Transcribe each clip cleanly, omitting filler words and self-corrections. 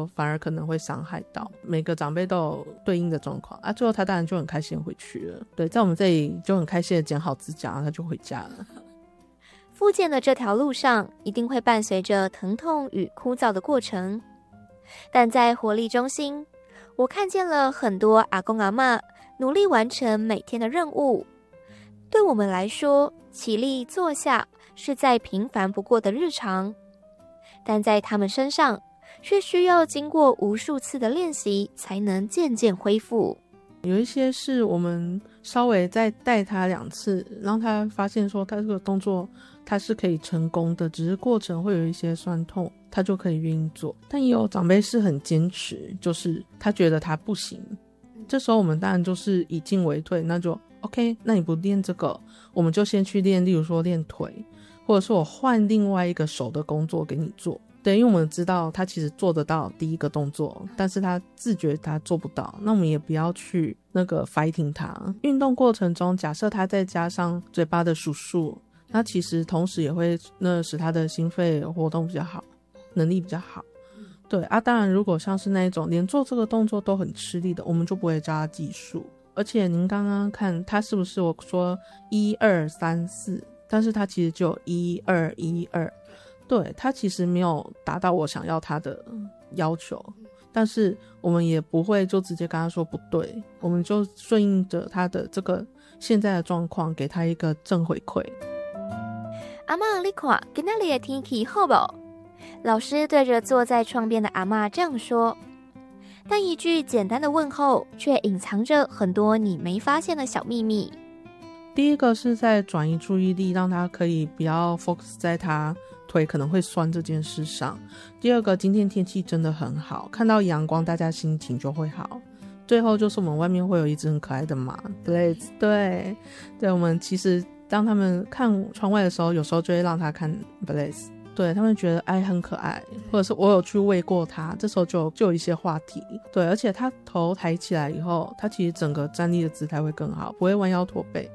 候反而可能会伤害到。每个长辈都有对应的状况啊，最后他当然就很开心回去了。对，在我们这里就很开心的剪好指甲，他就回家了。 复健的这条路上一定会伴随着疼痛与枯燥的过程，但在活力中心，我看见了很多阿公阿嬷努力完成每天的任务。对我们来说，起立坐下是再平凡不过的日常，但在他们身上却需要经过无数次的练习才能渐渐恢复。 有一些是我们稍微再带他2次，让他发现说他这个动作他是可以成功的，只是过程会有一些酸痛，他就可以愿意做。但也有长辈是很坚持，就是他觉得他不行，这时候我们当然就是以进为退，那就 OK， 那你不练这个，我们就先去练，例如说练腿，或者是我换另外一个手的工作给你做。对，因为我们知道他其实做得到第一个动作，但是他自觉他做不到，那我们也不要去那个 fighting 他。运动过程中，假设他再加上嘴巴的数数，那其实同时也会使他的心肺活动比较好，能力比较好。对啊，当然如果像是那一种连做这个动作都很吃力的，我们就不会教他计数。而且您刚刚看他是不是我说1 2 3 4，但是他其实就1 2 1 2，对，他其实没有达到我想要他的要求，但是我们也不会就直接跟他说不对，我们就顺应着他的这个现在的状况，给他一个正回馈。 阿嬷你看今天的天气好不好？老师对着坐在窗边的阿嬷这样说，但一句简单的问候却隐藏着很多你没发现的小秘密。 第一个是在转移注意力，让他可以不要 focus 在他腿可能会酸这件事上。第二个，今天天气真的很好，看到阳光大家心情就会好。最后就是我们外面会有一只很可爱的马 Blaze， 对，我们其实当他们看窗外的时候，有时候就会让他看 Blaze， 对，他们觉得很可爱，或者是我有去喂过他，这时候就有一些话题。对，而且他头抬起来以后，他其实整个站立的姿态会更好，不会弯腰驼背。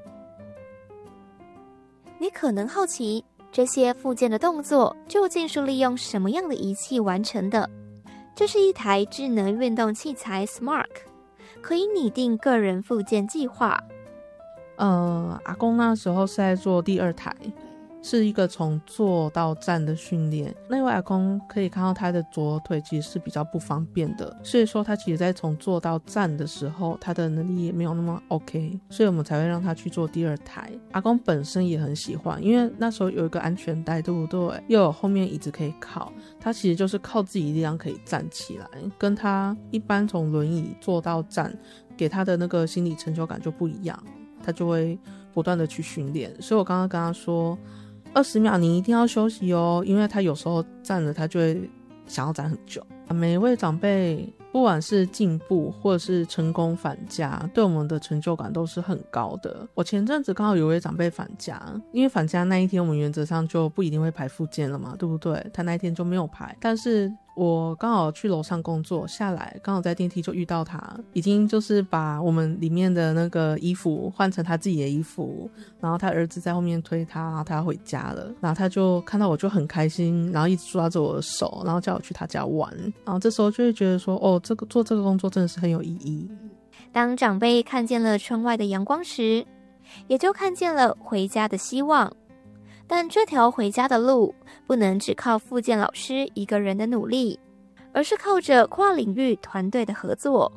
你可能好奇，这些复健的动作究竟是利用什么样的仪器完成的？这是一台智能运动器材 Smart， 可以拟定个人复健计划。 阿公那时候是在做第2台，是一个从坐到站的训练。那位阿公可以看到他的左腿其实是比较不方便的，所以说他其实在从坐到站的时候，他的能力也没有那么 OK， 所以我们才会让他去做第2台。阿公本身也很喜欢，因为那时候有一个安全带，对不对？又有后面椅子可以靠，他其实就是靠自己力量可以站起来，跟他一般从轮椅坐到站给他的那个心理成就感就不一样，他就会不断的去训练。所以我刚刚跟他说20秒你一定要休息哦，因为他有时候站了他就会想要站很久。每一位长辈不管是进步或者是成功返家，对我们的成就感都是很高的。我前阵子刚好有位长辈返家，因为返家那一天我们原则上就不一定会排复健了嘛，对不对？他那一天就没有排，但是我刚好去楼上工作，下来刚好在电梯就遇到他，已经就是把我们里面的那个衣服换成他自己的衣服，然后他儿子在后面推他，然后他要回家了，然后他就看到我就很开心，然后一直抓着我的手，然后叫我去他家玩，然后这时候就会觉得说做这个工作真的是很有意义。 当长辈看见了窗外的阳光时，也就看见了回家的希望。但这条回家的路不能只靠复健老师一个人的努力，而是靠着跨领域团队的合作。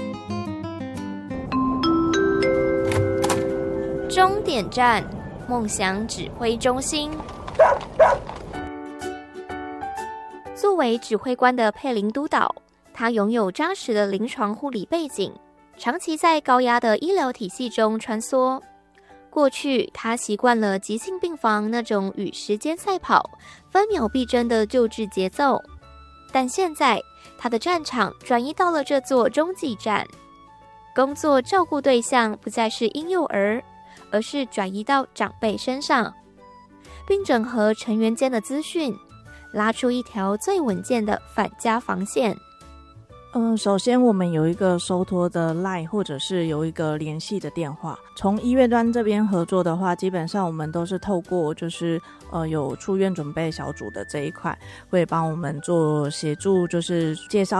终点站，梦想指挥中心。作为指挥官的佩林督导，他拥有扎实的临床护理背景，长期在高压的医疗体系中穿梭。过去他习惯了急性病房那种与时间赛跑、分秒必争的救治节奏，但现在他的战场转移到了这座中继站，工作照顾对象不再是婴幼儿，而是转移到长辈身上，并整合成员间的资讯，拉出一条最稳健的返家防线。 首先我们有一个收托的 LINE 或者是有一个联系的电话。从医院端这边合作的话，基本上我们都是透过就是有出院准备小组的这一块，会帮我们做协助，就是介绍